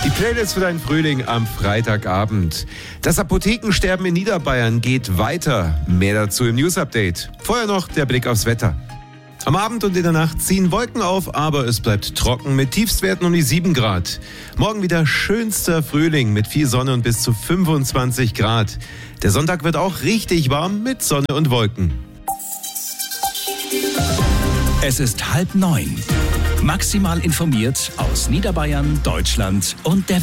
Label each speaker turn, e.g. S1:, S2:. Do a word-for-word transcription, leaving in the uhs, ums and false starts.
S1: Die Playlist für deinen Frühling am Freitagabend. Das Apothekensterben in Niederbayern geht weiter. Mehr dazu im News-Update. Vorher noch der Blick aufs Wetter. Am Abend und in der Nacht ziehen Wolken auf, aber es bleibt trocken mit Tiefstwerten um die sieben Grad. Morgen wieder schönster Frühling mit viel Sonne und bis zu fünfundzwanzig Grad. Der Sonntag wird auch richtig warm mit Sonne und Wolken.
S2: Es ist halb neun. Maximal informiert aus Niederbayern, Deutschland und der Welt.